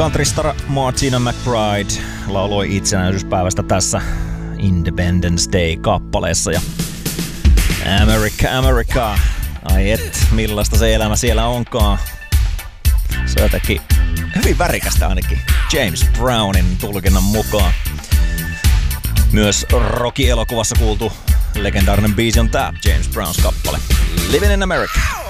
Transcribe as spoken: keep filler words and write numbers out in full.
Countrystar Martina McBride lauloi itsenäisyyspäivästä tässä Independence Day-kappaleessa. Ja America, America, ai et, millaista se elämä siellä onkaan. Se on jotenkin hyvin värikästä ainakin James Brownin tulkinnan mukaan. Myös Rocky-elokuvassa kuultu legendaarinen biisi on tää James Browns kappale Living in America.